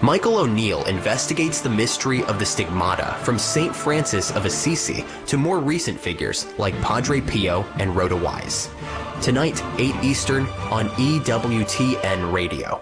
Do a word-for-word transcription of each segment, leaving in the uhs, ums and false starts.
Michael O'Neill investigates the mystery of the stigmata from Saint Francis of Assisi to more recent figures like Padre Pio and Rhoda Wise. Tonight, eight Eastern on E W T N Radio.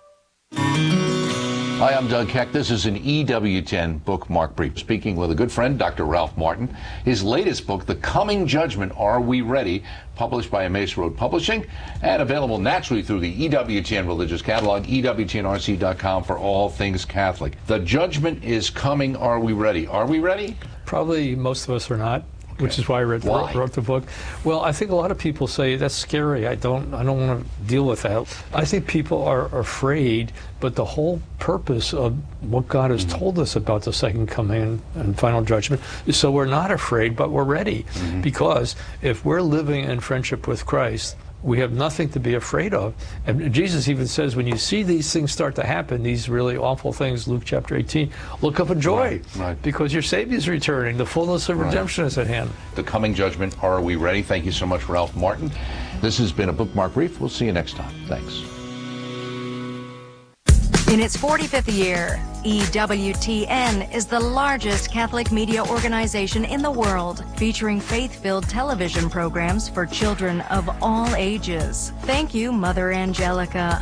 Hi, I'm Doug Heck. This is an E W T N Bookmark Brief. Speaking with a good friend, Doctor Ralph Martin. His latest book, The Coming Judgment, Are We Ready?, published by Emmaus Road Publishing and available naturally through the E W T N Religious Catalog, E W T N R C dot com for all things Catholic. The judgment is coming. Are we ready? Are we ready? Probably most of us are not. Okay. Which is why I read, why? wrote the book. Well, I think a lot of people say that's scary. I don't. I don't want to deal with that. I think people are afraid, but the whole purpose of what God has mm-hmm. told us about the second coming and final judgment is so we're not afraid, but we're ready. Mm-hmm. Because if we're living in friendship with Christ, we have nothing to be afraid of. And Jesus even says, when you see these things start to happen, these really awful things, Luke chapter eighteen, look up in joy, right, right. because your Savior is returning. The fullness of redemption right. is at hand. The coming judgment, are we ready? Thank you so much, Ralph Martin. This has been a Bookmark Brief. We'll see you next time. Thanks. In its forty-fifth year, E W T N is the largest Catholic media organization in the world, featuring faith-filled television programs for children of all ages. Thank you, Mother Angelica.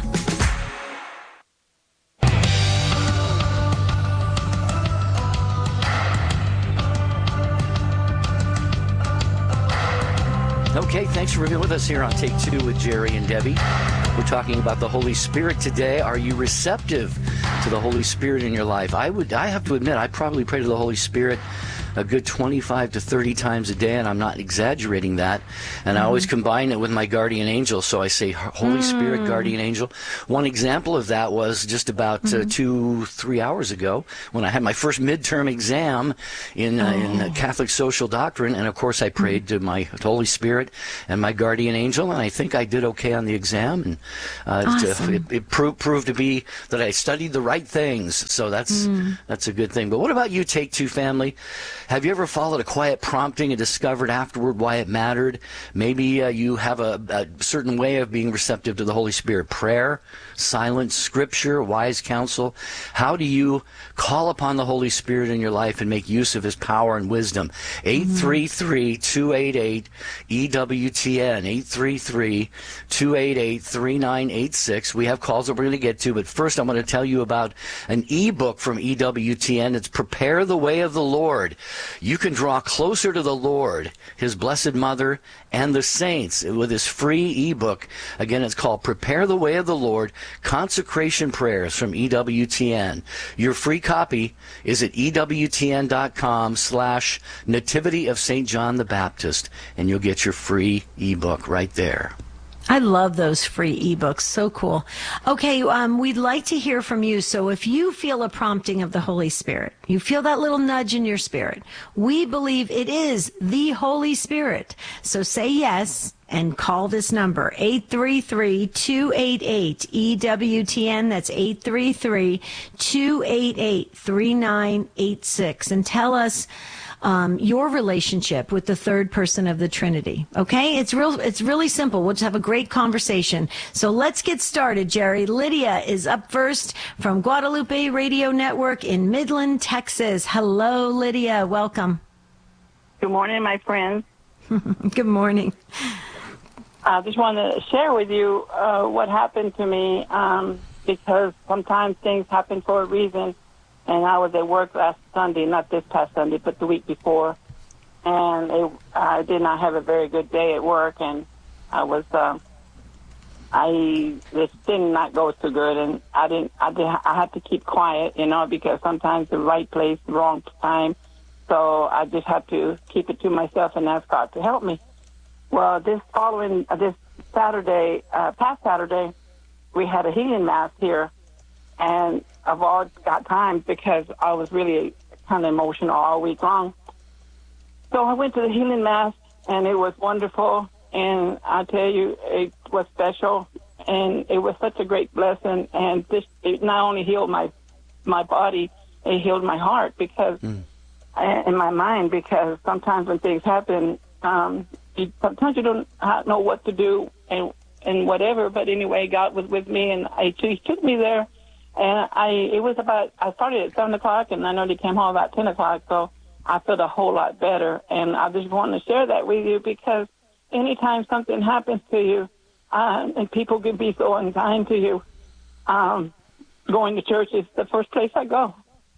Okay, thanks for being with us here on Take Two with Jerry and Debbie. We're talking about the Holy Spirit today. Are you receptive to the Holy Spirit in your life? I would. I have to admit, I probably pray to the Holy Spirit a good twenty-five to thirty times a day, and I'm not exaggerating that. And mm. I always combine it with my guardian angel, so I say Holy mm. Spirit, guardian angel. One example of that was just about mm. uh, two, three hours ago when I had my first midterm exam in, uh, oh. in uh, Catholic social doctrine, and of course I prayed mm. to my Holy Spirit and my guardian angel, and I think I did okay on the exam. And uh, awesome. it, it proved, proved to be that I studied the right things, so that's mm. that's a good thing. But what about you, Take Two family? Have you ever followed a quiet prompting and discovered afterward why it mattered? Maybe uh, you have a, a certain way of being receptive to the Holy Spirit. Prayer, silence, scripture, wise counsel. How do you call upon the Holy Spirit in your life and make use of his power and wisdom? eight three three, two eight eight, E W T N, eight three three, two eight eight, three nine eight six. We have calls that we're going to get to, but first I'm going to tell you about an e-book from E W T N. It's Prepare the Way of the Lord. You can draw closer to the Lord, his Blessed Mother, and the saints with his free ebook. Again, it's called Prepare the Way of the Lord, Consecration Prayers from E W T N. Your free copy is at ewtn.com slash Nativity of Saint John the Baptist, and you'll get your free ebook right there. I love those free ebooks. So cool. Okay, um, we'd like to hear from you. So if you feel a prompting of the Holy Spirit, you feel that little nudge in your spirit, we believe it is the Holy Spirit. So say yes and call this number, eight three three, two eight eight, E W T N. That's eight three three, two eight eight, three nine eight six. And tell us Um, your relationship with the third person of the Trinity. Okay? It's real. It's really simple. We'll just have a great conversation. So let's get started, Jerry. Lydia is up first from Guadalupe Radio Network in Midland, Texas. Hello, Lydia. Welcome. Good morning, my friends. Good morning. I just want to share with you uh, what happened to me um, because sometimes things happen for a reason. And I was at work last Sunday, not this past Sunday, but the week before. And it, I did not have a very good day at work, and I was, uh, I, this did not go too good, and I didn't, I did, I had to keep quiet, you know, because sometimes the right place, the wrong time. So I just had to keep it to myself and ask God to help me. Well, this following, uh, this Saturday, uh, past Saturday, we had a healing mass here. And I've all got time because I was really kind of emotional all week long. So I went to the healing mass, and it was wonderful. And I tell you, it was special, and it was such a great blessing. And this it not only healed my my body, it healed my heart because, mm. and my mind, because sometimes when things happen, um, you, sometimes you don't know what to do and and whatever. But anyway, God was with me, and I, He took me there. And I, it was about, I started at seven o'clock, and I know they came home about ten o'clock, so I felt a whole lot better. And I just wanted to share that with you because anytime something happens to you, uh, and people can be so unkind to you, um, going to church is the first place I go.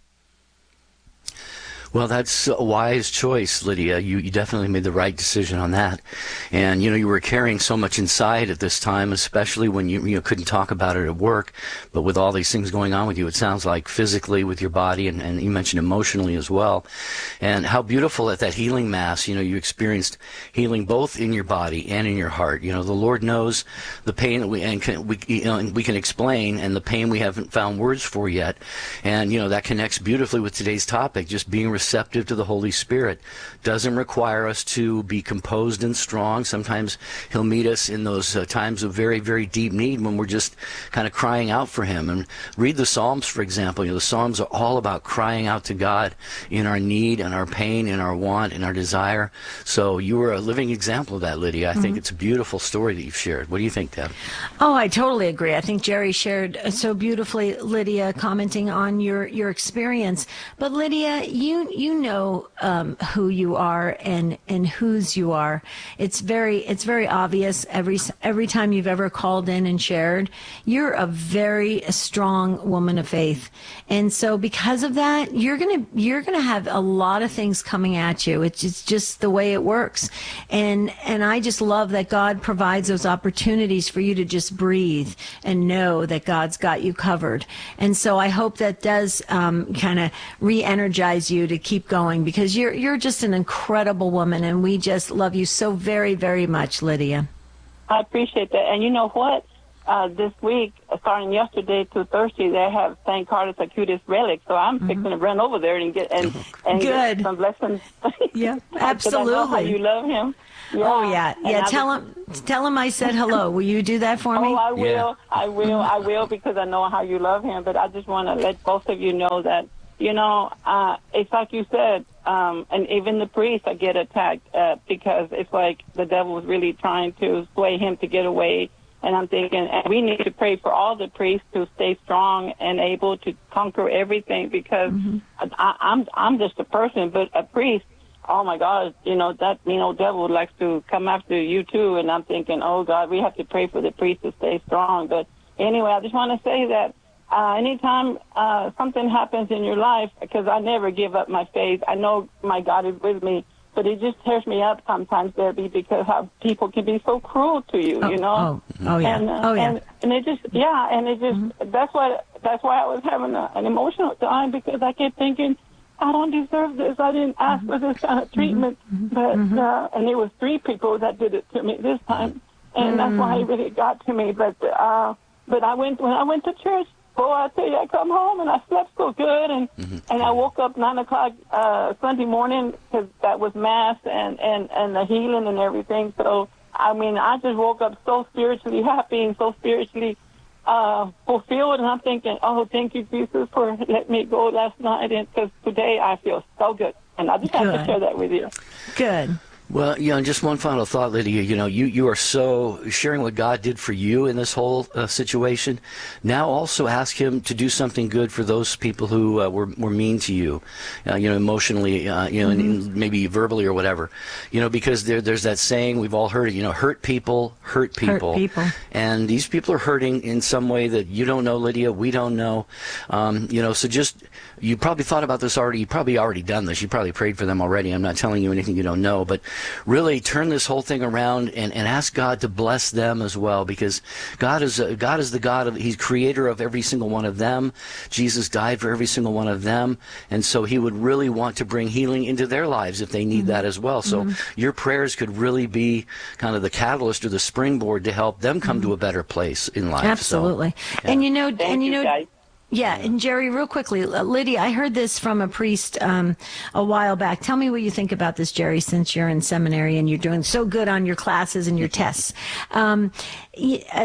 Well, that's a wise choice, Lydia. You, you definitely made the right decision on that. And, you know, you were carrying so much inside at this time, especially when you, you know, couldn't talk about it at work. But with all these things going on with you, it sounds like physically with your body, and, and you mentioned emotionally as well. And how beautiful at that healing mass, you know, you experienced healing both in your body and in your heart. You know, the Lord knows the pain that we, and can, we, you know, and we can explain, and the pain we haven't found words for yet. And, you know, that connects beautifully with today's topic, just being receptive to the Holy Spirit. Doesn't require us to be composed and strong. Sometimes he'll meet us in those uh, times of very, very deep need when we're just kind of crying out for him. And read the Psalms, for example. You know, the Psalms are all about crying out to God in our need and our pain and our want and our desire. So you were a living example of that, Lydia. I mm-hmm. think it's a beautiful story that you've shared. What do you think, Deb? Oh, I totally agree. I think Jerry shared so beautifully, Lydia, commenting on your, your experience. But Lydia, you you know um, who you are and, and whose you are. It's very it's very obvious every every time you've ever called in and shared. You're a very strong woman of faith, and so because of that, you're gonna you're gonna have a lot of things coming at you. It's just, just the way it works, and and I just love that God provides those opportunities for you to just breathe and know that God's got you covered. And so I hope that does um, kind of re-energize you to keep going, because you're you're just an incredible woman, and we just love you so very, very much, Lydia. I appreciate that. And you know what? Uh, this week, starting yesterday to Thursday, they have Saint Carlos Acutis relic. So I'm mm-hmm. fixing to run over there and get and, and Good. get some blessings. Yeah, absolutely. I know how you love him. Yeah. Oh yeah, yeah. And tell him, tell him I said hello. Will you do that for me? Oh, I will. Yeah. I will. I will, because I know how you love him. But I just want to let both of you know that, you know, uh, it's like you said, um, and even the priests get attacked uh, because it's like the devil is really trying to sway him to get away. And I'm thinking, and we need to pray for all the priests to stay strong and able to conquer everything, because mm-hmm. I, I'm I'm just a person, but a priest, oh my God, you know, that, you know, devil likes to come after you too. And I'm thinking, oh God, we have to pray for the priests to stay strong. But anyway, I just want to say that uh, anytime uh, something happens in your life, because I never give up my faith, I know my God is with me. But it just tears me up sometimes, Debbie, because how people can be so cruel to you, oh, you know. Oh, oh yeah. And, uh, oh yeah. And, and it just, yeah, and it just, mm-hmm. that's why, that's why I was having a, an emotional time, because I kept thinking, I don't deserve this. I didn't ask mm-hmm. for this kind of treatment. Mm-hmm. But mm-hmm. Uh, and it was three people that did it to me this time, and mm-hmm. that's why it really got to me. But uh, but I went when I went to church. Boy, I tell you, I come home and I slept so good, and mm-hmm. and I woke up nine o'clock uh, Sunday morning, because that was mass and, and, and the healing and everything. So I mean, I just woke up so spiritually happy and so spiritually uh, fulfilled, and I'm thinking, oh, thank you, Jesus, for letting me go last night, and because today I feel so good, and I just good. have to share that with you. Good. Well, you know, just one final thought, Lydia. You know, you, you are so sharing what God did for you in this whole uh, situation. Now also ask him to do something good for those people who uh, were, were mean to you, uh, you know, emotionally, uh, you know, mm-hmm. and, and maybe verbally or whatever. You know, because there, there's that saying, we've all heard it, you know, hurt people, hurt people. Hurt people. And these people are hurting in some way that you don't know, Lydia, we don't know. Um, you know, so just, you probably thought about this already. You probably already done this. You probably prayed for them already. I'm not telling you anything you don't know, but really turn this whole thing around and, and ask God to bless them as well, because God is a, God is the God of, he's creator of every single one of them. Jesus died for every single one of them, and so he would really want to bring healing into their lives if they need mm-hmm. that as well. So mm-hmm. your prayers could really be kind of the catalyst or the springboard to help them come mm-hmm. to a better place in life. Absolutely. So, yeah. And you know, Thank and you you know, guys. Yeah, and Jerry, real quickly, Lydia, I heard this from a priest um, a while back. Tell me what you think about this, Jerry, since you're in seminary and you're doing so good on your classes and your tests. Um, uh,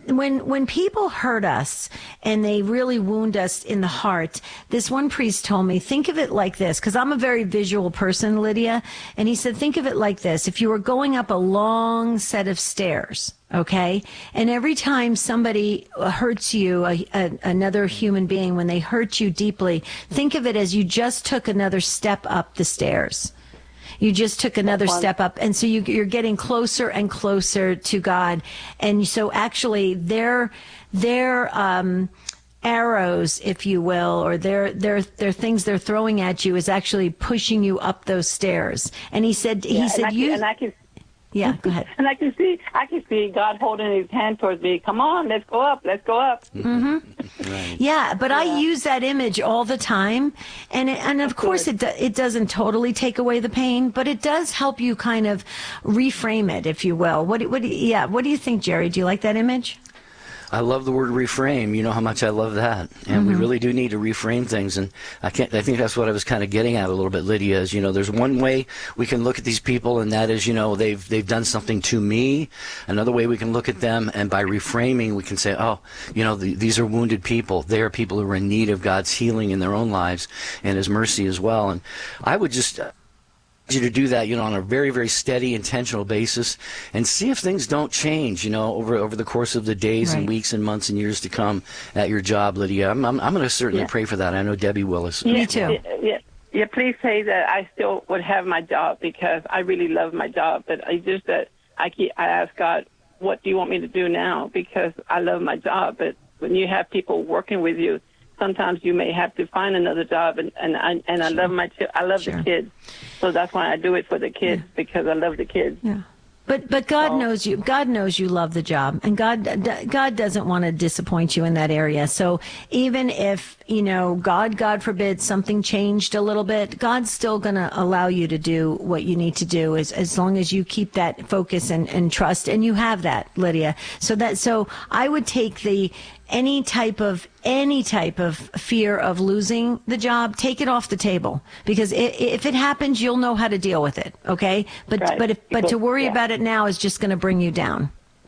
when when people hurt us and they really wound us in the heart, this one priest told me, think of it like this, because I'm a very visual person, Lydia, and he said, think of it like this. If you were going up a long set of stairs, okay, and every time somebody hurts you, a, a, another human being, when they hurt you deeply, think of it as you just took another step up the stairs. You just took another step up. And so you, you're getting closer and closer to God. And so actually their, their, um, arrows, if you will, or their, their, their things they're throwing at you is actually pushing you up those stairs. And he said, yeah, he said, and I, you, and I can, yeah, go ahead. And I can see, I can see God holding his hand towards me. Come on, let's go up, let's go up. Mm-hmm. Right. Yeah, but yeah. I use that image all the time, and it, and of, of course it do, it doesn't totally take away the pain, but it does help you kind of reframe it, if you will. What what yeah, what do you think, Jerry? Do you like that image? I love the word reframe. You know how much I love that. And mm-hmm. we really do need to reframe things. And I can't, I think that's what I was kind of getting at a little bit, Lydia, is, you know, there's one way we can look at these people, and that is, you know, they've, they've done something to me. Another way we can look at them, and by reframing, we can say, oh, you know, the, these are wounded people. They are people who are in need of God's healing in their own lives and his mercy as well. And I would just, uh, you to do that, you know, on a very, very steady, intentional basis, and see if things don't change, you know, over over the course of the days right. and weeks and months and years to come at your job, Lydia. I'm I'm, I'm going to certainly yeah. pray for that. I know Debbie will. Yeah, Me too. Yeah, yeah. Please say that I still would have my job, because I really love my job, but I just that I keep I ask God, what do you want me to do now? Because I love my job, but when you have people working with you, sometimes you may have to find another job, and and I, and I sure. love my I love sure. the kids, so that's why I do it for the kids, yeah. because I love the kids. Yeah. But but God so, knows you. God knows you love the job, and God God doesn't want to disappoint you in that area. So even if, you know, God God forbid something changed a little bit, God's still going to allow you to do what you need to do, as as long as you keep that focus and, and trust, and you have that, Lydia. So that so I would take the any type of any type of fear of losing the job, take it off the table, because it, if it happens, you'll know how to deal with it. Okay, but right. but if, but to worry yeah. about it now is just going to bring you down.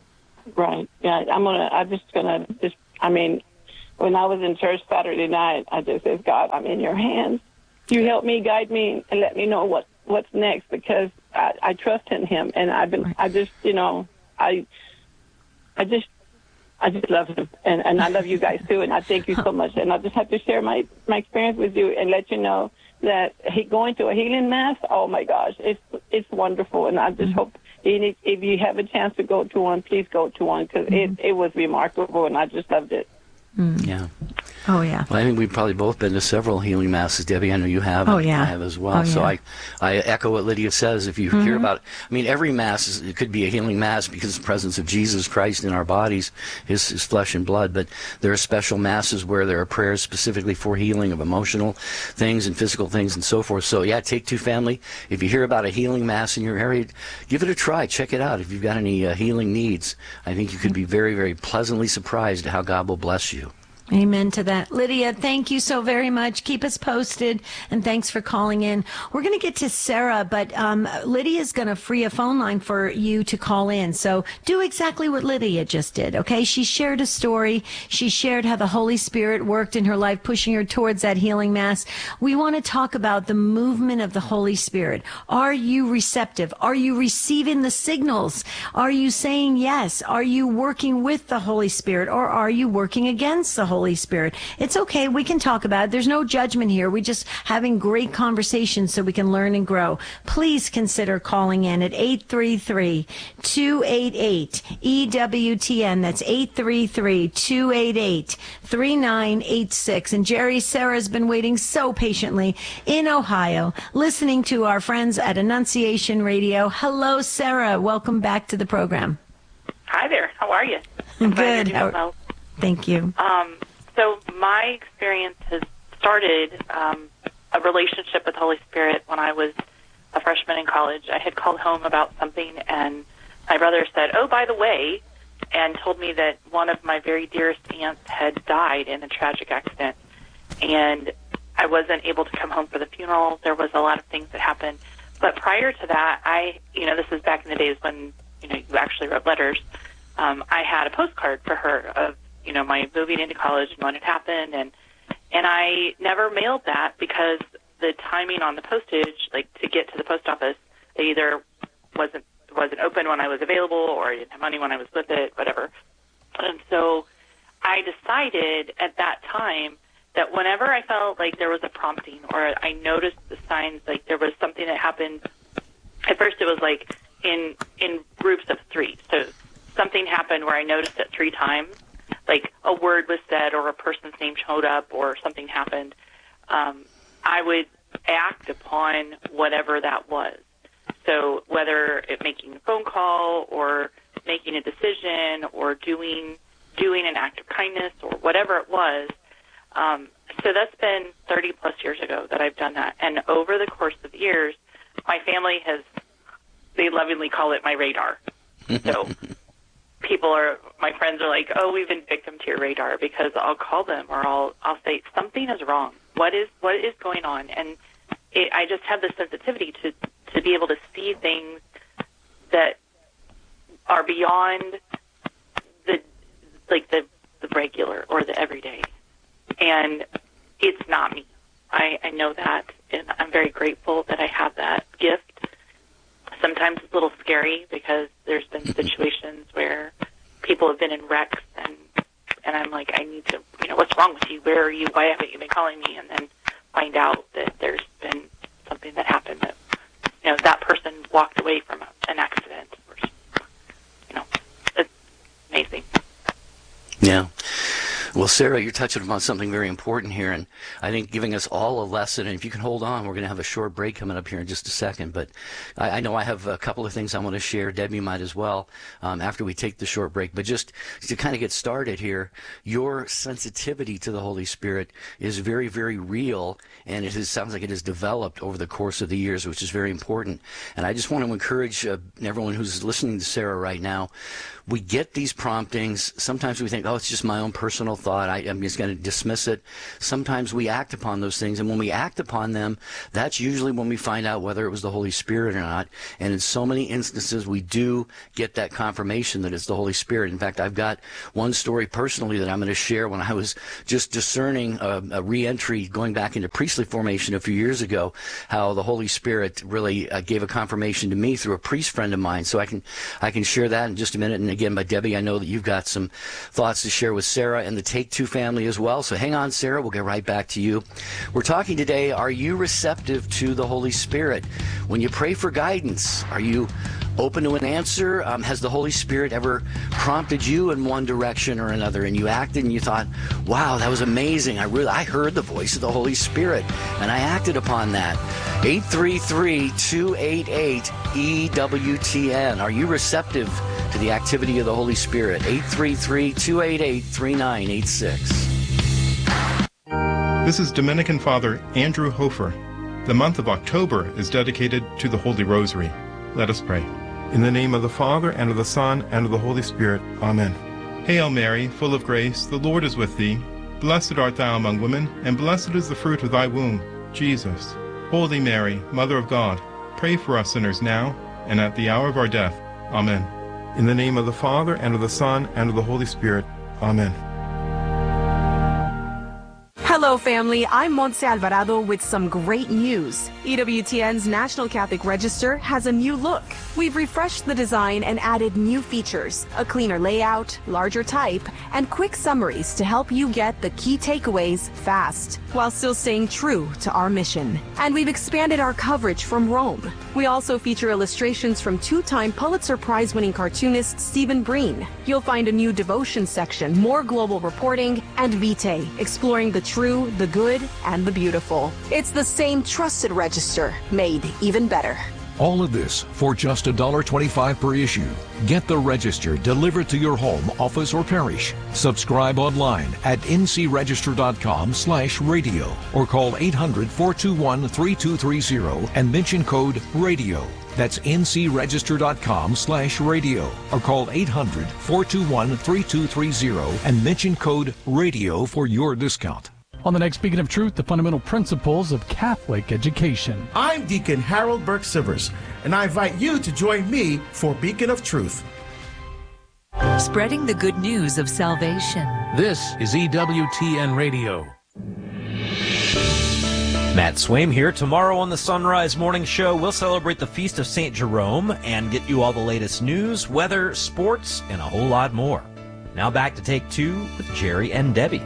Right. Yeah. I'm gonna. I'm just gonna. Just. I mean, when I was in church Saturday night, I just said, God, I'm in your hands. You help me, guide me, and let me know what what's next, because I, I trust in Him, and I've been. Right. I just, you know, I. I just. I just love him, and, and I love you guys too, and I thank you so much. And I just have to share my, my experience with you and let you know that he, going to a healing mass, oh my gosh, it's it's wonderful. And I just mm-hmm. hope any, if you have a chance to go to one, please go to one, because mm-hmm. it, it was remarkable, and I just loved it. Mm. Yeah. Oh, yeah. Well, I think we've probably both been to several healing masses, Debbie. I know you have. Oh, yeah. I have as well. Oh, so yeah. I, I echo what Lydia says. If you mm-hmm. hear about, I mean, every mass, is, it could be a healing mass because of the presence of Jesus Christ in our bodies, his, his flesh and blood. But there are special masses where there are prayers specifically for healing of emotional things and physical things and so forth. So, yeah, Take Two Family, if you hear about a healing mass in your area, give it a try. Check it out. If you've got any uh, healing needs, I think you could be very, very pleasantly surprised at how God will bless you. Amen to that. Lydia, thank you so very much. Keep us posted, and thanks for calling in. We're going to get to Sarah, but um, Lydia's going to free a phone line for you to call in. So do exactly what Lydia just did, okay? She shared a story. She shared how the Holy Spirit worked in her life, pushing her towards that healing mass. We want to talk about the movement of the Holy Spirit. Are you receptive? Are you receiving the signals? Are you saying yes? Are you working with the Holy Spirit, or are you working against the Holy Spirit? Holy Spirit. It's okay. We can talk about it. There's no judgment here. We're just having great conversations so we can learn and grow. Please consider calling in at eight three three, two eight eight, E W T N. That's eight three three, two eight eight, three nine eight six. And Jerry, Sarah's been waiting so patiently in Ohio, listening to our friends at Annunciation Radio. Hello, Sarah. Welcome back to the program. Hi there. How are you? Good. How- Thank you. Um, so my experience has started um, a relationship with the Holy Spirit when I was a freshman in college. I had called home about something, and my brother said, oh, by the way, and told me that one of my very dearest aunts had died in a tragic accident. And I wasn't able to come home for the funeral. There was a lot of things that happened. But prior to that, I, you know, this is back in the days when, you know, you actually wrote letters. um, I had a postcard for her of, you know, my moving into college and what had happened, and and I never mailed that because the timing on the postage, like to get to the post office, it either wasn't wasn't open when I was available, or I didn't have money when I was with it, whatever. And so I decided at that time that whenever I felt like there was a prompting or I noticed the signs, like there was something that happened, at first it was like in in groups of three. So something happened where I noticed it three times, like a word was said or a person's name showed up or something happened. Um, I would act upon whatever that was. So whether it making a phone call or making a decision or doing doing an act of kindness or whatever it was. Um, so that's been thirty plus years ago that I've done that. And over the course of years, my family has, they lovingly call it my radar. So people are, my friends are like, oh, we've been victim to your radar, because I'll call them or I'll, I'll say something is wrong. What is, what is going on? And it, I just have the sensitivity to, to be able to see things that are beyond the, like the, the regular or the everyday. And it's not me. I, I know that, and I'm very grateful that I have that gift. Sometimes it's a little scary because there's been situations where people have been in wrecks, and and I'm like, I need to, you know, what's wrong with you? Where are you? Why haven't you been calling me? And then find out that there's been something that happened that, you know, that person walked away from a, an accident. Or, you know, it's amazing. Yeah. Well, Sarah, you're touching upon something very important here, and I think giving us all a lesson. And if you can hold on, we're going to have a short break coming up here in just a second. But I, I know I have a couple of things I want to share. Debbie might as well um, after we take the short break. But just to kind of get started here, your sensitivity to the Holy Spirit is very, very real, and it is, sounds like it has developed over the course of the years, which is very important. And I just want to encourage uh, everyone who's listening to Sarah right now. We get these promptings. Sometimes we think, oh, it's just my own personal thought. I, I'm just going to dismiss it. Sometimes we act upon those things, and when we act upon them, that's usually when we find out whether it was the Holy Spirit or not. And in so many instances, we do get that confirmation that it's the Holy Spirit. In fact, I've got one story personally that I'm going to share when I was just discerning a, a re-entry going back into priestly formation a few years ago, how the Holy Spirit really uh, gave a confirmation to me through a priest friend of mine. So I can I can share that in just a minute. And again, by Debbie, I know that you've got some thoughts to share with Sarah and the Take Two family as well. So hang on, Sarah. We'll get right back to you. We're talking today, are you receptive to the Holy Spirit? When you pray for guidance, are you open to an answer? Um, has the Holy Spirit ever prompted you in one direction or another, and you acted and you thought, wow, that was amazing. I really, I heard the voice of the Holy Spirit, and I acted upon that. eight three three, two eight eight, E W T N. Are you receptive to the activity of the Holy Spirit? eight three three, two eight eight, three nine eight six. This is Dominican Father Andrew Hofer. The month of October is dedicated to the Holy Rosary. Let us pray. In the name of the Father, and of the Son, and of the Holy Spirit. Amen. Hail Mary, full of grace, the Lord is with thee. Blessed art thou among women, and blessed is the fruit of thy womb, Jesus. Holy Mary, Mother of God, pray for us sinners now, and at the hour of our death. Amen. In the name of the Father, and of the Son, and of the Holy Spirit. Amen. Hello, family. I'm Montse Alvarado with some great news. E W T N's National Catholic Register has a new look. We've refreshed the design and added new features, a cleaner layout, larger type, and quick summaries to help you get the key takeaways fast, while still staying true to our mission. And we've expanded our coverage from Rome. We also feature illustrations from two-time Pulitzer Prize-winning cartoonist Stephen Breen. You'll find a new devotion section, more global reporting, and Vitae, exploring the true, the good, and the beautiful. It's the same trusted register, made even better. All of this for just one dollar twenty-five per issue. Get the Register delivered to your home, office, or parish. Subscribe online at ncregister.com slash radio or call eight hundred, four two one, three two three zero and mention code RADIO. That's ncregister.com slash radio or call eight hundred, four two one, three two three zero and mention code RADIO for your discount. On the next Beacon of Truth, the fundamental principles of Catholic education. I'm Deacon Harold Burke Sivers, and I invite you to join me for Beacon of Truth. Spreading the good news of salvation. This is E W T N Radio. Matt Swaim here. Tomorrow on the Sunrise Morning Show, we'll celebrate the Feast of Saint Jerome and get you all the latest news, weather, sports, and a whole lot more. Now back to Take Two with Jerry and Debbie.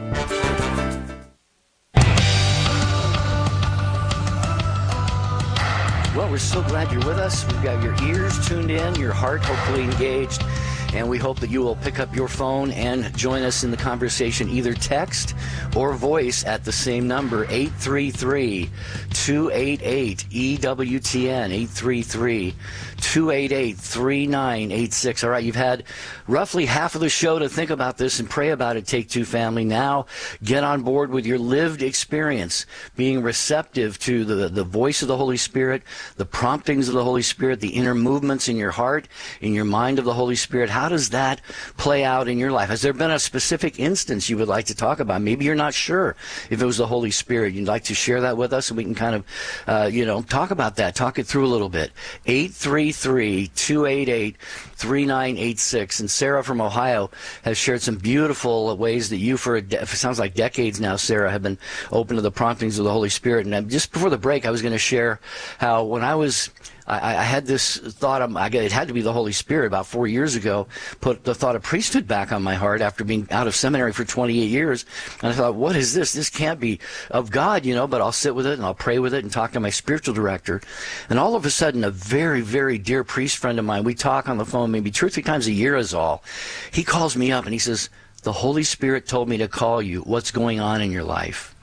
Well, we're so glad you're with us. We've got your ears tuned in, your heart hopefully engaged, and we hope that you will pick up your phone and join us in the conversation, either text or voice at the same number, eight three three, two eight eight, E W T N, eight three three, two eight eight, three nine eight six. All right, you've had roughly half of the show to think about this and pray about it, Take Two family. Now get on board with your lived experience, being receptive to the, the voice of the Holy Spirit, the promptings of the Holy Spirit, the inner movements in your heart, in your mind of the Holy Spirit. How does that play out in your life? Has there been a specific instance you would like to talk about? Maybe you're not sure if it was the Holy Spirit. You'd like to share that with us, and we can kind of, uh, you know, talk about that, talk it through a little bit. eight three three, two eight eight, three nine eight six. And Sarah from Ohio has shared some beautiful ways that you, for a de- it sounds like decades now, Sarah, have been open to the promptings of the Holy Spirit. And just before the break, I was going to share how when I was I, I had this thought, of, I guess it had to be the Holy Spirit about four years ago, put the thought of priesthood back on my heart after being out of seminary for twenty-eight years. And I thought, what is this? This can't be of God, you know, but I'll sit with it and I'll pray with it and talk to my spiritual director. And all of a sudden, a very, very dear priest friend of mine, we talk on the phone maybe two or three times a year is all. He calls me up and he says, the Holy Spirit told me to call you. What's going on in your life?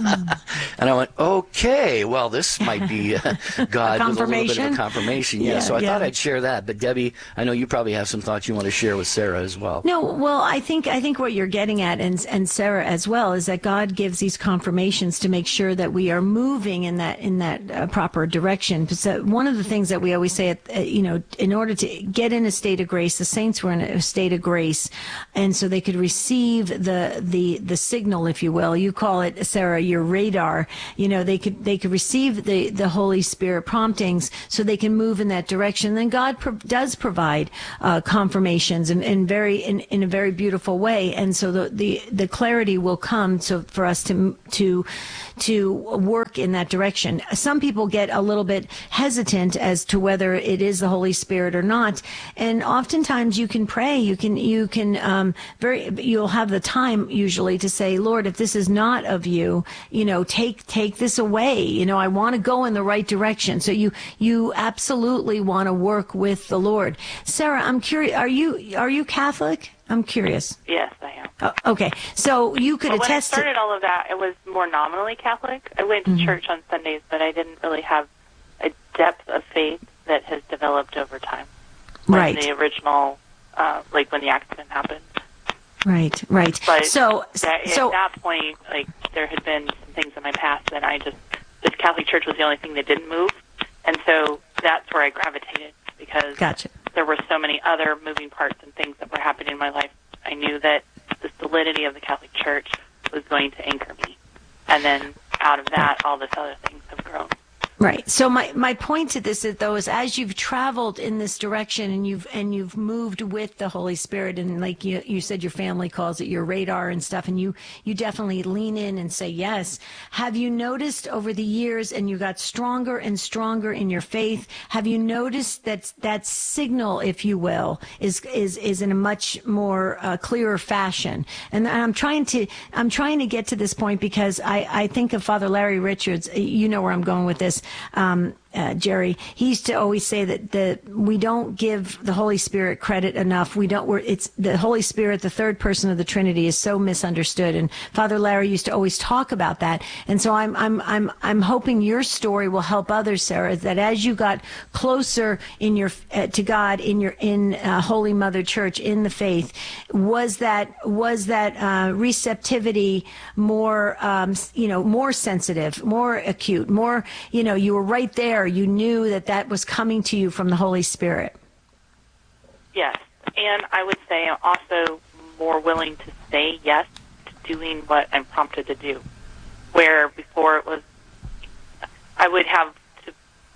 And I went, okay, well, this might be uh, God with a little bit of a confirmation. Yeah, yeah so I yeah. thought I'd share that. But Debbie, I know you probably have some thoughts you want to share with Sarah as well. No, well, I think I think what you're getting at, and and Sarah as well, is that God gives these confirmations to make sure that we are moving in that in that uh, proper direction. So one of the things that we always say, at, uh, you know, in order to get in a state of grace, the saints were in a state of grace, and so they could receive the the the signal, if you will. You call it, Sarah, your radar. You know, they could they could receive the the Holy Spirit promptings so they can move in that direction. Then God pro- does provide uh, confirmations in, in very in, in a very beautiful way, and so the, the the clarity will come so for us to to to work in that direction. Some people get a little bit hesitant as to whether it is the Holy Spirit or not, and oftentimes you can pray. You can you can um, very you'll have the time usually to say, Lord, if this is not of you, you know, take take this away. You know, I want to go in the right direction. So you you absolutely want to work with the Lord. Sarah, I'm curious. Are you are you Catholic? I'm curious. Yes, I am. Uh, okay, so you could well, attest. When I started all of that, it was more nominally Catholic. I went to mm-hmm. church on Sundays, but I didn't really have a depth of faith that has developed over time. Right. When the original, uh, like when the accident happened. Right, right. But so, that, so at that point, like there had been some things in my past that I just, the Catholic Church was the only thing that didn't move, and so that's where I gravitated because gotcha. there were so many other moving parts and things that were happening in my life. I knew that the solidity of the Catholic Church was going to anchor me, and then out of that, all this other things have grown. Right. So my, my point to this is, though, is as you've traveled in this direction and you've and you've moved with the Holy Spirit, and like you you said, your family calls it your radar and stuff, and you you definitely lean in and say yes. Have you noticed over the years, and you got stronger and stronger in your faith? Have you noticed that that signal, if you will, is is is in a much more uh, clearer fashion? And I'm trying to I'm trying to get to this point because I I think of Father Larry Richards. You know where I'm going with this. Um, uh, Jerry, he used to always say that the we don't give the Holy Spirit credit enough. We don't. We're, it's the Holy Spirit, the third person of the Trinity, is so misunderstood. And Father Larry used to always talk about that. And so I'm I'm I'm I'm hoping your story will help others, Sarah. That as you got closer in your uh, to God in your in uh, Holy Mother Church in the faith, was that was that uh, receptivity more um, you know more sensitive, more acute, more you know you were right there. You knew that that was coming to you from the Holy Spirit. Yes, and I would say I'm also more willing to say yes to doing what I'm prompted to do, where before it was, I would have to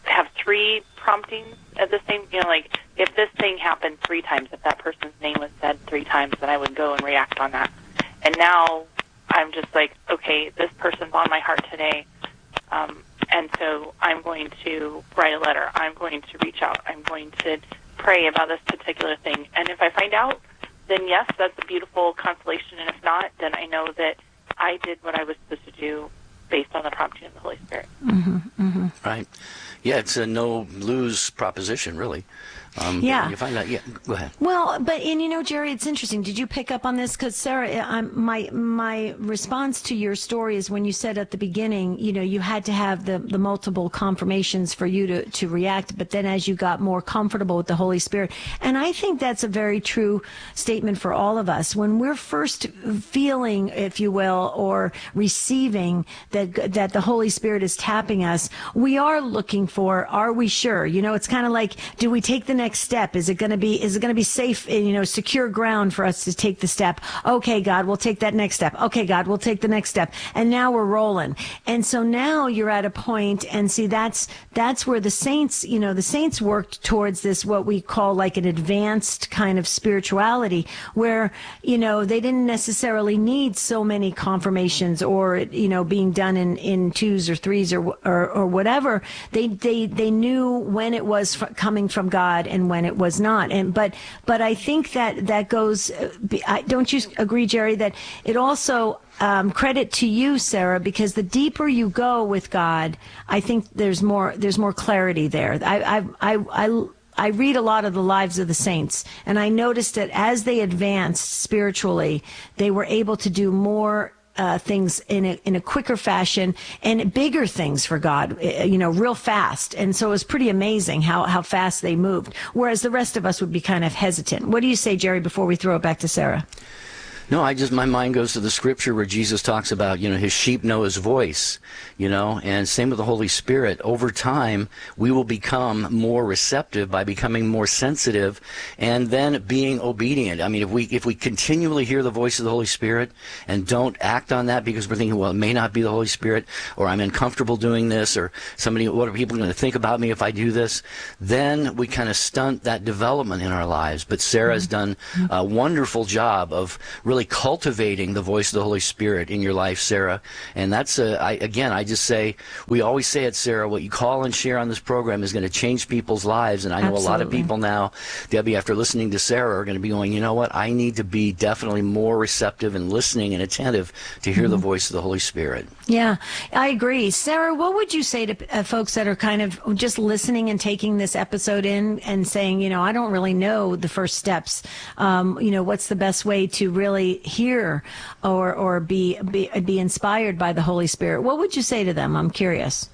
have three promptings at the same, you know, like if this thing happened three times, if that person's name was said three times, then I would go and react on that. And now I'm just like, okay, this person's on my heart today, um, and so I'm going to write a letter. I'm going to reach out. I'm going to pray about this particular thing. And if I find out, then yes, that's a beautiful consolation. And if not, then I know that I did what I was supposed to do based on the prompting of the Holy Spirit. Mm-hmm, mm-hmm. Right. Yeah, it's a no-lose proposition, really. Um, yeah. You find out, yeah, go ahead. Well, but, and you know, Jerry, it's interesting. Did you pick up on this? Because, Sarah, I'm, my my response to your story is when you said at the beginning, you know, you had to have the, the multiple confirmations for you to, to react, but then as you got more comfortable with the Holy Spirit. And I think that's a very true statement for all of us. When we're first feeling, if you will, or receiving that, that the Holy Spirit is tapping us, we are looking for, are we sure? You know, it's kind of like, do we take the next next step? Is it going to be, is it going to be safe, you know, secure ground for us to take the step? Okay, God, we'll take that next step. Okay, God, we'll take the next step. And now we're rolling. And so now you're at a point, and see, that's, that's where the saints, you know, the saints worked towards this, what we call like an advanced kind of spirituality, where, you know, they didn't necessarily need so many confirmations or, you know, being done in, in twos or threes or, or, or whatever. They, they, they knew when it was f- coming from God and when it was not. And but but I think that that goes. Don't you agree, Jerry, that it also um, credit to you, Sarah, because the deeper you go with God, I think there's more there's more clarity there. I I I. I I read a lot of the lives of the saints, and I noticed that as they advanced spiritually, they were able to do more Uh, things in a in a quicker fashion and bigger things for God, you know, real fast. And so it was pretty amazing how, how fast they moved, whereas the rest of us would be kind of hesitant. What do you say, Jerry, before we throw it back to Sarah? No, I just, my mind goes to the scripture where Jesus talks about, you know, his sheep know his voice, you know, and same with the Holy Spirit. Over time, we will become more receptive by becoming more sensitive and then being obedient. I mean, if we, if we continually hear the voice of the Holy Spirit and don't act on that because we're thinking, well, it may not be the Holy Spirit, or I'm uncomfortable doing this, or somebody, what are people going to think about me if I do this? Then we kind of stunt that development in our lives. But Sarah's done a wonderful job of really Really cultivating the voice of the Holy Spirit in your life, Sarah. And that's, a, I, again, I just say, we always say it, Sarah, what you call and share on this program is going to change people's lives. And I know Absolutely. A lot of people now, Debbie, after listening to Sarah, are going to be going, you know what, I need to be definitely more receptive and listening and attentive to hear mm-hmm. the voice of the Holy Spirit. Yeah, I agree. Sarah, what would you say to uh, folks that are kind of just listening and taking this episode in and saying, you know, I don't really know the first steps. Um, you know, what's the best way to really hear or or be, be be inspired by the Holy Spirit? What would you say to them? I'm curious.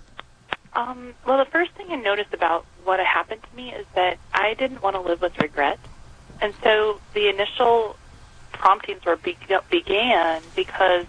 Um, well, the first thing I noticed about what had happened to me is that I didn't want to live with regret. And so the initial promptings were be- began because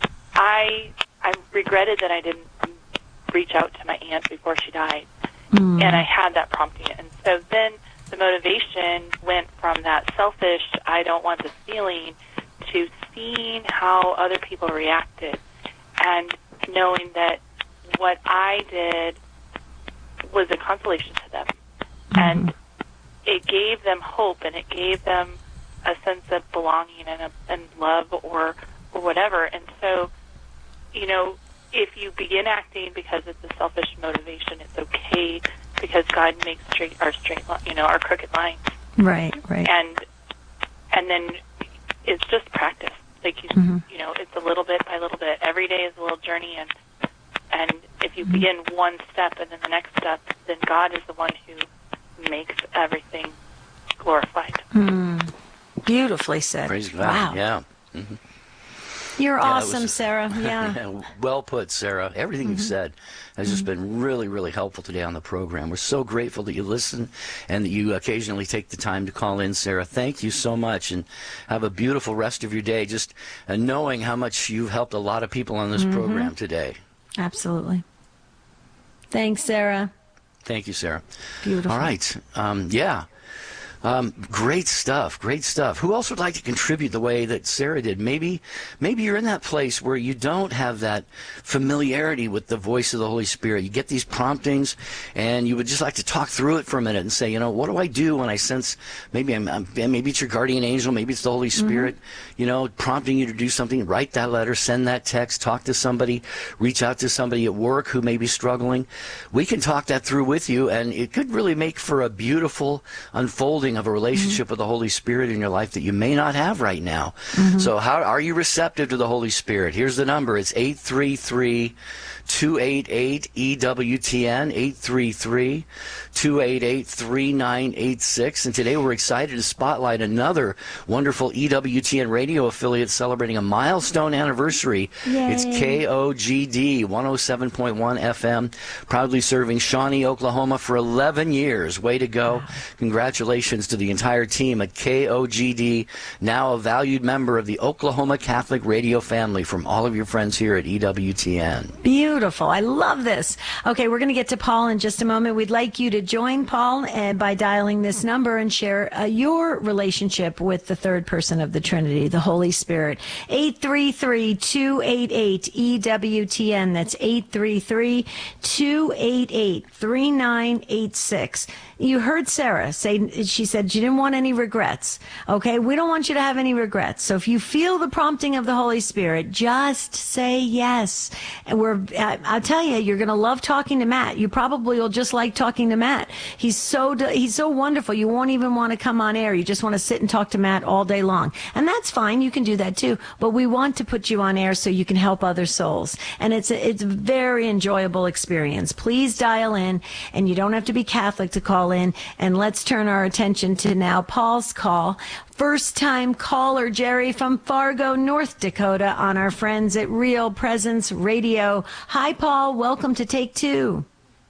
I I regretted that I didn't reach out to my aunt before she died. Mm. And I had that prompting. And so then the motivation went from that selfish, I don't want this feeling, to seeing how other people reacted and knowing that what I did was a consolation to them. Mm-hmm. And it gave them hope, and it gave them a sense of belonging and, a, and love or, or whatever. And so, you know, if you begin acting because it's a selfish motivation, it's okay, because God makes straight our straight, you know, our crooked lines. Right, right. And and then it's just practice. Like you, mm-hmm. you know, it's a little bit by little bit. Every day is a little journey, and and if you mm-hmm. begin one step and then the next step, then God is the one who makes everything glorified. Mm. Beautifully said. Praise God. Wow. Yeah. Mm-hmm. You're yeah, awesome, was, Sarah. Yeah. Well put, Sarah. Everything mm-hmm. you've said has mm-hmm. just been really, really helpful today on the program. We're so grateful that you listen and that you occasionally take the time to call in, Sarah. Thank you so much, and have a beautiful rest of your day, just uh, knowing how much you've helped a lot of people on this mm-hmm. program today. Absolutely. Thanks, Sarah. Thank you, Sarah. Beautiful. All right. Um, yeah. Um, great stuff, great stuff. Who else would like to contribute the way that Sarah did? Maybe, maybe you're in that place where you don't have that familiarity with the voice of the Holy Spirit. You get these promptings, and you would just like to talk through it for a minute and say, you know, what do I do when I sense maybe I'm, I'm maybe it's your guardian angel, maybe it's the Holy Spirit, mm-hmm. you know, prompting you to do something. Write that letter, send that text, talk to somebody, reach out to somebody at work who may be struggling. We can talk that through with you, and it could really make for a beautiful unfolding of a relationship mm-hmm. with the Holy Spirit in your life that you may not have right now. Mm-hmm. So how are you receptive to the Holy Spirit? Here's the number. It's eight three three, two eight eight, E W T N, eight three three, two eight eight, three nine eight six. And today we're excited to spotlight another wonderful E W T N radio affiliate celebrating a milestone anniversary. Yay. It's K O G D one oh seven point one F M, proudly serving Shawnee, Oklahoma for eleven years. Way to go. Wow. Congratulations to the entire team at K O G D, now a valued member of the Oklahoma Catholic radio family, from all of your friends here at E W T N. Beautiful. I love this. Okay, we're going to get to Paul in just a moment. We'd like you to join Paul uh, by dialing this number and share uh, your relationship with the third person of the Trinity, the Holy Spirit. eight three three, two eight eight, E W T N. That's eight three three, two eight eight, three nine eight six. You heard Sarah say, she said she didn't want any regrets. Okay, we don't want you to have any regrets. So if you feel the prompting of the Holy Spirit, just say yes. And we're, I'll tell you, you're going to love talking to Matt. You probably will just like talking to Matt. He's so, he's so wonderful. You won't even want to come on air. You just want to sit and talk to Matt all day long. And that's fine. You can do that too. But we want to put you on air so you can help other souls. And it's a, it's a very enjoyable experience. Please dial in, and you don't have to be Catholic to call in. And let's turn our attention to now Paul's call. First time caller Jerry from Fargo, North Dakota, on our friends at Real Presence Radio. Hi, Paul. Welcome to Take Two.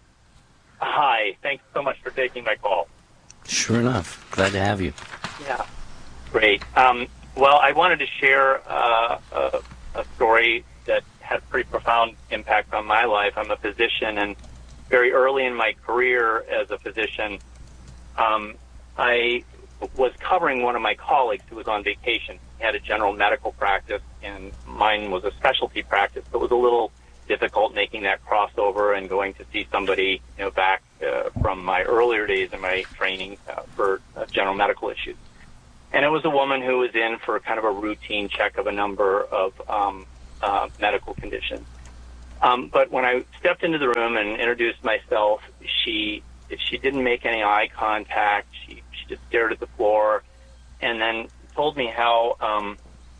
Hi. Thanks so much for taking my call. Sure enough. Glad to have you. Yeah. Great. Um, well, I wanted to share uh, a, a story that had a pretty profound impact on my life. I'm a physician, and very early in my career as a physician, um, I was covering one of my colleagues who was on vacation. He had a general medical practice, and mine was a specialty practice. So it was a little difficult making that crossover and going to see somebody, you know, back uh, from my earlier days in my training uh, for uh, general medical issues. And it was a woman who was in for kind of a routine check of a number of um, uh, medical conditions. Um, but when I stepped into the room and introduced myself, she she didn't make any eye contact. She she just stared at the floor, and then told me how um,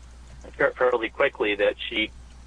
fairly quickly that she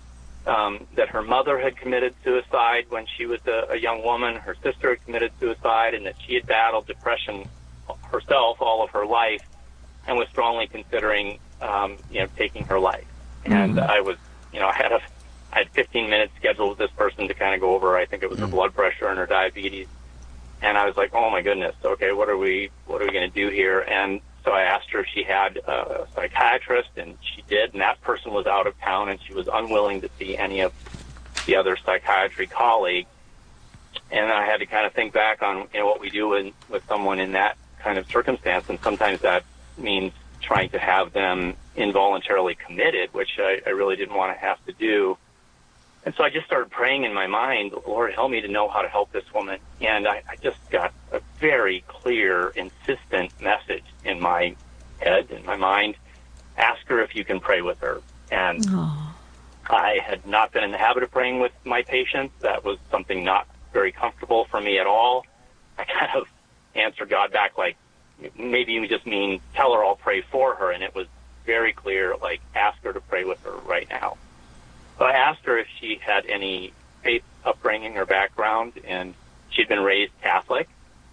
um, that her mother had committed suicide when she was a, a young woman. Her sister had committed suicide, and that she had battled depression herself all of her life, and was strongly considering um, you know taking her life. Mm-hmm. And I was you know I had a I had fifteen minutes scheduled with this person to kind of go over, I think it was her blood pressure and her diabetes. And I was like, oh my goodness, okay, what are we, what are we going to do here? And so I asked her if she had a psychiatrist, and she did, and that person was out of town, and she was unwilling to see any of the other psychiatry colleagues. And I had to kind of think back on, you know, what we do in, with someone in that kind of circumstance, and sometimes that means trying to have them involuntarily committed, which I, I really didn't want to have to do. And so I just started praying in my mind, Lord, help me to know how to help this woman. And I, I just got a very clear, insistent message in my head, in my mind. Ask her if you can pray with her. And Aww. I had not been in the habit of praying with my patients. That was something not very comfortable for me at all. I kind of answered God back like, maybe you just mean tell her I'll pray for her. And it was very clear, like, ask her to pray with her right now. So I asked her if she had any faith upbringing or background, and she'd been raised Catholic.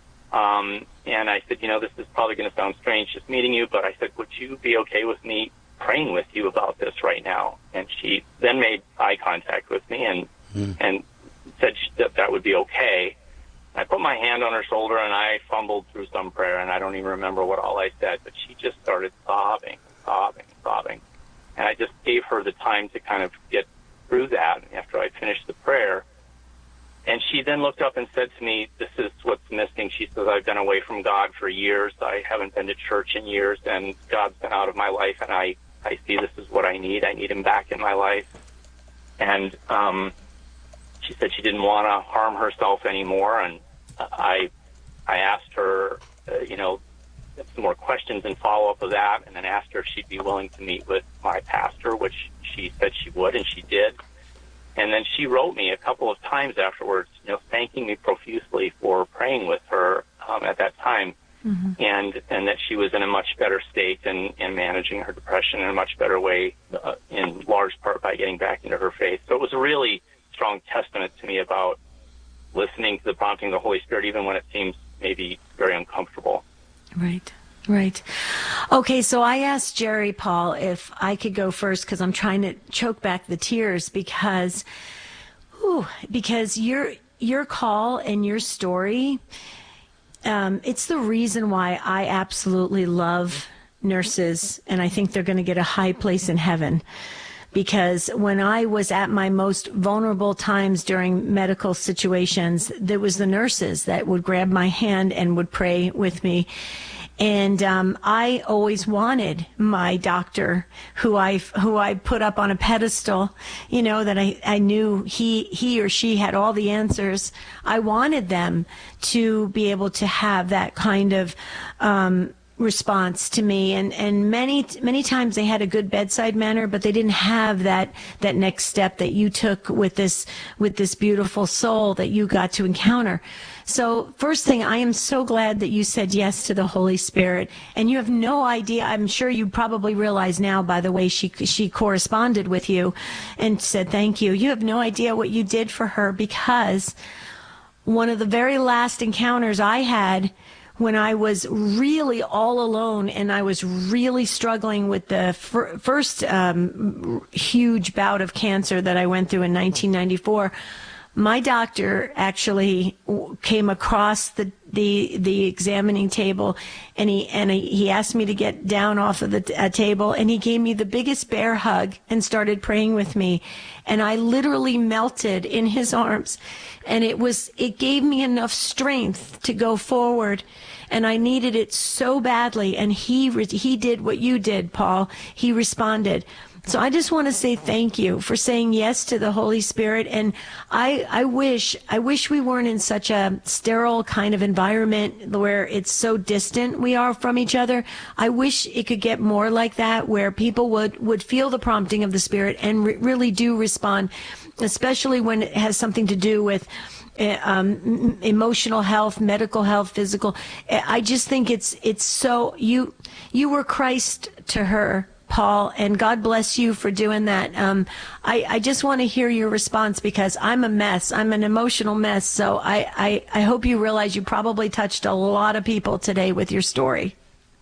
Um, and I said, you know, this is probably going to sound strange just meeting you, but I said, would you be okay with me praying with you about this right now? And she then made eye contact with me and mm. and said that that would be okay. I put my hand on her shoulder, and I fumbled through some prayer, and I don't even remember what all I said, but she just started sobbing, sobbing, sobbing. And I just gave her the time to kind of get through that. And after I finished the prayer, and she then looked up and said to me, this is what's missing. She says, I've been away from God for years. I haven't been to church in years, and God's been out of my life, and I, I see this is what I need. I need him back in my life. And um, she said she didn't want to harm herself anymore, and I I asked her, uh, you know, some more questions and follow-up of that, and then asked her if she'd be willing to meet with my pastor, which she said she would, and she did. And then she wrote me a couple of times afterwards, you know, thanking me profusely for praying with her um, at that time, mm-hmm. and and that she was in a much better state and, and managing her depression in a much better way, uh, in large part by getting back into her faith. So it was a really strong testament to me about listening to the prompting of the Holy Spirit, even when it seems maybe very uncomfortable. Right. Right. Okay, so I asked Jerry Paul if I could go first because I'm trying to choke back the tears because, whew, because your your call and your story, um, it's the reason why I absolutely love nurses, and I think they're going to get a high place in heaven. Because when I was at my most vulnerable times during medical situations, there was the nurses that would grab my hand and would pray with me. And um, I always wanted my doctor, who I who I put up on a pedestal, you know, that I, I knew he he or she had all the answers. I wanted them to be able to have that kind of um, response to me, and and many many times they had a good bedside manner, but they didn't have that that next step that you took with this with this beautiful soul that you got to encounter. So first thing, I am so glad that you said yes to the Holy Spirit, and you have no idea. I'm sure you probably realize now by the way she she corresponded with you and said thank you. You have no idea what you did for her, because one of the very last encounters I had when I was really all alone and I was really struggling with the fir- first um, huge bout of cancer that I went through in nineteen ninety-four, my doctor actually came across the, the, the examining table, and he, and he, he asked me to get down off of the t- uh, table, and he gave me the biggest bear hug and started praying with me. And I literally melted in his arms, and it was, it gave me enough strength to go forward. And I needed it so badly. And he, re- he did what you did, Paul. He responded. So I just want to say thank you for saying yes to the Holy Spirit. And I, I wish, I wish we weren't in such a sterile kind of environment where it's so distant we are from each other. I wish it could get more like that, where people would, would feel the prompting of the Spirit and re- really do respond, especially when it has something to do with um, emotional health, medical health, physical. I just think it's, it's so, you, you were Christ to her, Paul, and God bless you for doing that. Um, I, I just want to hear your response, because I'm a mess. I'm an emotional mess. So I, I, I hope you realize you probably touched a lot of people today with your story.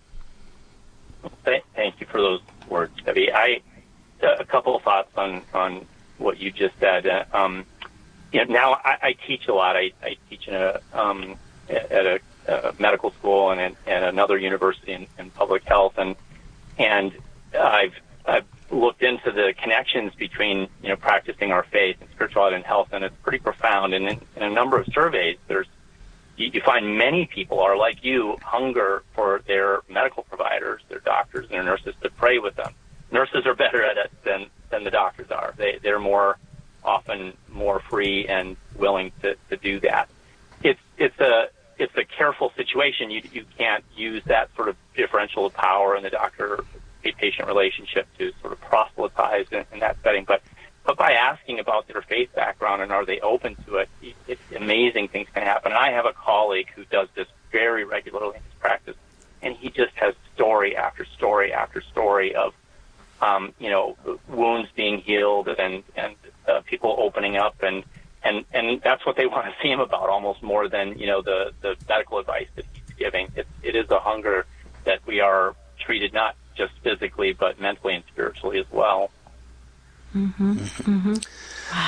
Thank you for those words, Debbie. I, a couple of thoughts on, on what you just said. Uh, um, you know, now I, I teach a lot. I, I teach in a, um, at a, a medical school and, and another university in, in public health. And, and I've, I've looked into the connections between, you know, practicing our faith and spirituality and health, and it's pretty profound. And in, in a number of surveys, there's, you, you find many people are like you, hunger for their medical providers, their doctors and their nurses to pray with them. Nurses are better at it than, than the doctors are. They, they're more, often more free and willing to, to do that. It's, it's a, it's a careful situation. You, you can't use that sort of differential of power in the doctor patient relationship to sort of proselytize in, in that setting. But, but by asking about their faith background and are they open to it, it's amazing things can happen. And I have a colleague who does this very regularly in his practice, and he just has story after story after story of, um, you know, wounds being healed and, and uh, people opening up, and, and, and that's what they want to see him about almost more than, you know, the, the medical advice that he's giving. It, it is a hunger that we are treated not just physically, but mentally and spiritually as well. Mm-hmm. Mm-hmm. Wow.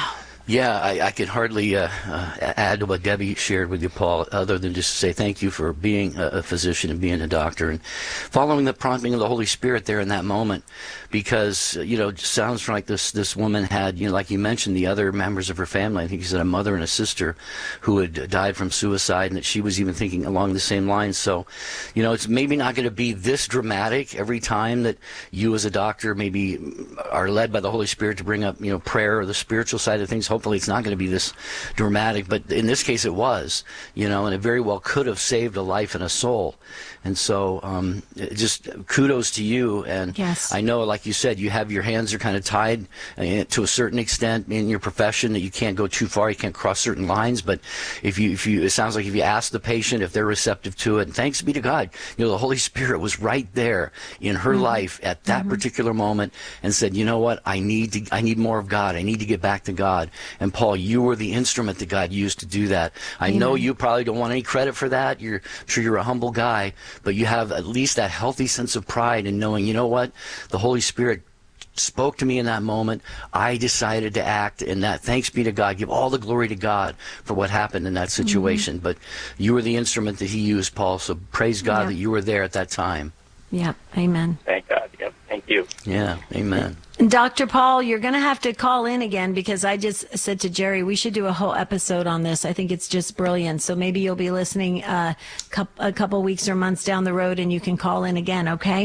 Yeah, I, I can hardly uh, uh, add to what Debbie shared with you, Paul, other than just to say thank you for being a, a physician and being a doctor and following the prompting of the Holy Spirit there in that moment. Because, you know, it sounds like this this woman had, you know, like you mentioned, the other members of her family. I think you said a mother and a sister who had died from suicide, and that she was even thinking along the same lines. So, you know, it's maybe not going to be this dramatic every time that you as a doctor maybe are led by the Holy Spirit to bring up, you know, prayer or the spiritual side of things. Hopefully it's not going to be this dramatic, but in this case it was, you know, and it very well could have saved a life and a soul. And so um, just kudos to you. And yes. I know, like you said, you have your hands are kind of tied uh, to a certain extent in your profession, that you can't go too far, you can't cross certain lines. But if you, if you, it sounds like if you ask the patient if they're receptive to it, and thanks be to God, you know, the Holy Spirit was right there in her Mm-hmm. life at that Mm-hmm. particular moment and said, you know what, I need to, I need more of God. I need to get back to God. And Paul, you were the instrument that God used to do that. I Amen. know you probably don't want any credit for that. You're I'm sure you're a humble guy, but you have at least that healthy sense of pride in knowing, you know what, the Holy Spirit spoke to me in that moment. I decided to act, and that, thanks be to God. Give all the glory to God for what happened in that situation. Mm-hmm. But you were the instrument that he used, Paul, so praise God yeah. that you were there at that time. Yeah, amen. Thank God. Yep. Thank you. Yeah, amen. Doctor Paul, you're going to have to call in again, because I just said to Jerry, we should do a whole episode on this. I think it's just brilliant. So maybe you'll be listening uh, a couple weeks or months down the road, and you can call in again, okay?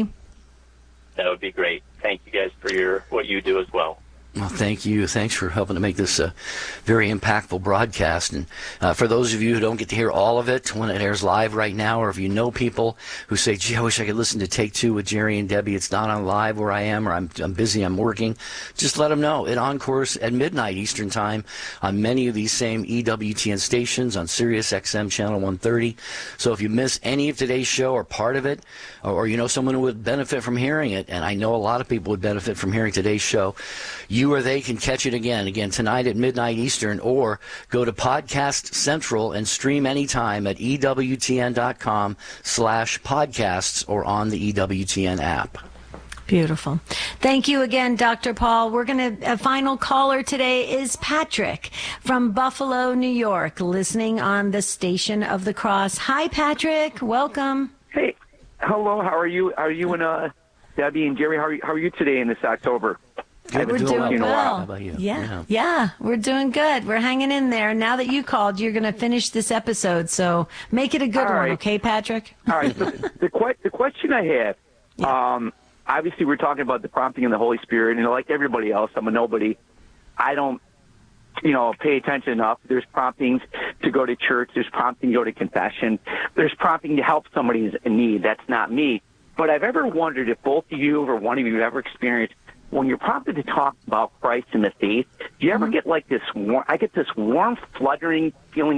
That would be great. Thank you guys for your what you do as well. Well, thank you. Thanks for helping to make this a very impactful broadcast. And uh, for those of you who don't get to hear all of it when it airs live right now, or if you know people who say, gee, I wish I could listen to Take Two with Jerry and Debbie, it's not on live where I am, or I'm, I'm busy, I'm working, just let them know. It encores at midnight Eastern Time on many of these same E W T N stations on Sirius X M Channel one thirty. So if you miss any of today's show or part of it, or, or you know someone who would benefit from hearing it, and I know a lot of people would benefit from hearing today's show, you or they can catch it again, again tonight at midnight Eastern, or go to Podcast Central and stream anytime at E W T N dot com slash podcasts or on the E W T N app. Beautiful. Thank you again, Doctor Paul. We're going to, a final caller today is Patrick from Buffalo, New York, listening on the Station of the Cross. Hi, Patrick. Welcome. Hey. Hello. How are you? How are you and uh, Debbie and Jerry? How are you, how are you today in this October? Good. We're doing well. well. How about you? Yeah. yeah, yeah, we're doing good. We're hanging in there. Now that you called, you're going to finish this episode, so make it a good All one, right. okay, Patrick? All right. So the que- the question I have, Yeah. um, obviously we're talking about the prompting of the Holy Spirit, and like everybody else, I'm a nobody. I don't, you know, pay attention enough. There's promptings to go to church. There's prompting to go to confession. There's prompting to help somebody in need. That's not me. But I've ever wondered if both of you or one of you have ever experienced, when you're prompted to talk about Christ and the faith, do you ever get like this warm, I get this warm, fluttering feeling